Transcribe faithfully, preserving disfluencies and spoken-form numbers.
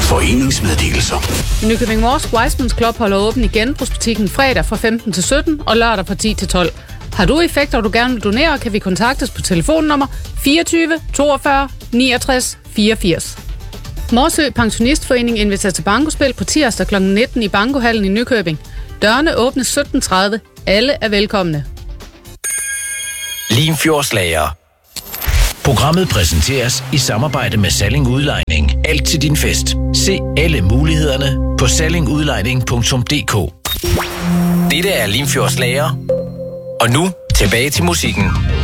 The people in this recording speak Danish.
Foreningsmeddelelser. Nykøbing Mors Wiseman's Club holder åben igen hos butikken fredag fra femten til sytten og lørdag fra ti til tolv. Har du effekter, du gerne vil donere, kan vi kontaktes på telefonnummer fireogtyve toogfyrre niogtres fireogfirs. Morsø Pensionistforening inviterer til bankospil på tirsdag klokken nitten i Bankohallen i Nykøbing. Dørene åbnes sytten tredive. Alle er velkomne. Limfjordslager. Programmet præsenteres i samarbejde med Salling Udlejning. Alt til din fest. Se alle mulighederne på salling udlejning punktum d k. Dette er Limfjordslager. Og nu tilbage til musikken.